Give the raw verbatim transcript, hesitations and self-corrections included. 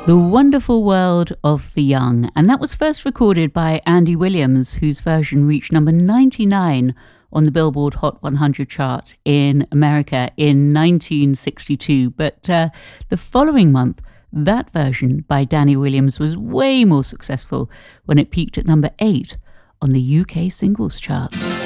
The Wonderful World of the Young, and that was first recorded by Andy Williams, whose version reached number ninety-nine on the Billboard Hot one hundred chart in America in nineteen sixty-two. But uh, the following month, that version by Danny Williams was way more successful when it peaked at number eight on the U K singles chart.